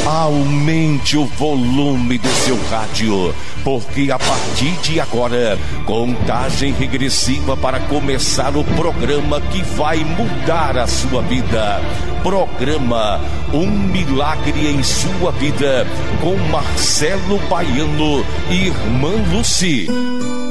Aumente o volume do seu rádio, porque a partir de agora, contagem regressiva para começar o programa que vai mudar a sua vida. Programa Um Milagre em Sua Vida, com Marcelo Baiano e Irmã Lucy.